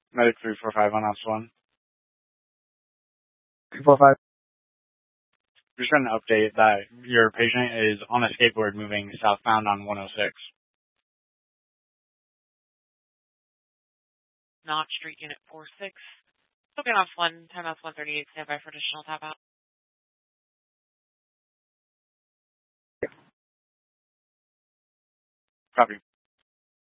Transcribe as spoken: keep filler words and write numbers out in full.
Medic three four five on ops one. three four five. Just trying to update that your patient is on a skateboard moving southbound on one oh six. Notch Street, Unit four six. Okay, off one, time off one thirty-eight, standby for additional tap out. Copy.